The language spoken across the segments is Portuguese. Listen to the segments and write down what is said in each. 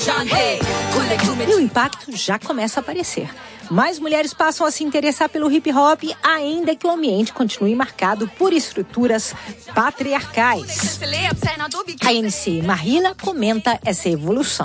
E o impacto já começa a aparecer. Mais mulheres passam a se interessar pelo hip hop, ainda que o ambiente continue marcado por estruturas patriarcais. A MC Mahila comenta essa evolução.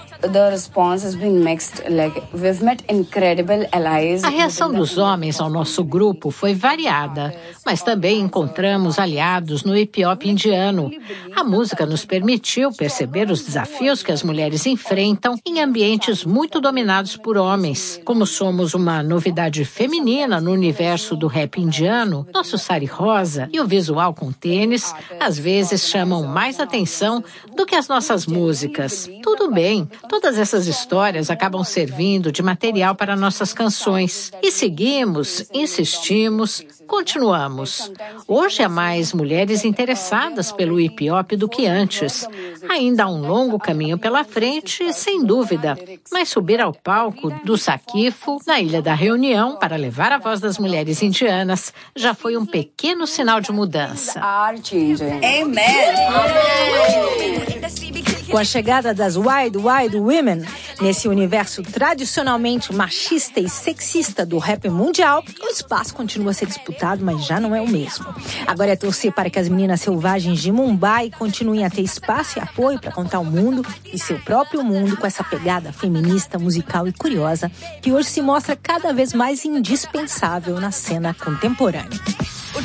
A reação dos homens ao nosso grupo foi variada, mas também encontramos aliados no hip hop indiano. A música nos permitiu perceber os desafios que as mulheres enfrentam em ambientes muito dominados por homens. Como somos uma novidade feminina no universo do rap indiano, nosso sari rosa e o visual com tênis às vezes chamam mais atenção do que as nossas músicas. Tudo bem. Todas essas histórias acabam servindo de material para nossas canções. E seguimos, insistimos, continuamos. Hoje há mais mulheres interessadas pelo hip hop do que antes. Ainda há um longo caminho pela frente, sem dúvida. Mas subir ao palco do Saquifo, na Ilha da Reunião, para levar a voz das mulheres indianas, já foi um pequeno sinal de mudança. Com a chegada das Wild Women nesse universo tradicionalmente machista e sexista do rap mundial, o espaço continua a ser disputado, mas já não é o mesmo. Agora é torcer para que as meninas selvagens de Mumbai continuem a ter espaço e apoio para contar o mundo e seu próprio mundo com essa pegada feminista, musical e curiosa que hoje se mostra cada vez mais indispensável na cena contemporânea.